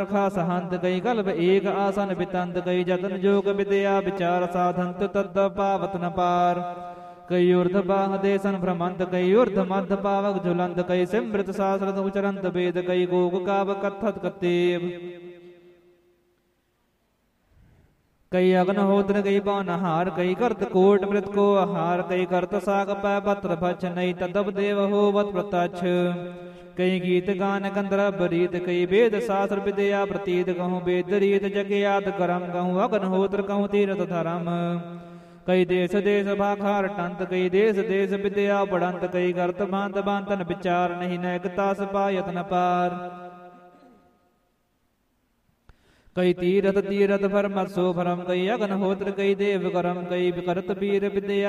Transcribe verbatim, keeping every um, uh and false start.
सहंत कई कल्प एक आसन बितंत कई जतन जोग विद्या विचार साधंत तद पावत न पार कई ऊर्ध बाह देसन भ्रमंत कई ऊर्ध मध्य पावक झुलंत कई सिमृत शास्त्र उचरंत वेद कई गोग काव कथत कतेव कई अग्नहोत्र कई पौनहार कई करत कोट मृत को आहार कई करत साग पै पत्र भक्ष नई तदब देव होवत प्रत्यक्ष कई गीत गान गंधर्व रीत कई वेद शास्त्र विद्या प्रतीत कहूँ वेद रीत जगयात करम कहूँ अग्नहोत्र कहूँ तीर्थ धर्म कई देश देश भाखार टंत कई देश देश विद्या पढ़ंत कई करत बांत बांतन विचार नहीं नैकता सपायत न पार कई तीरथ तीरथ भरम सो भरम कई अग्नहोत्र कई देव करम कई विकरत वीर विद्या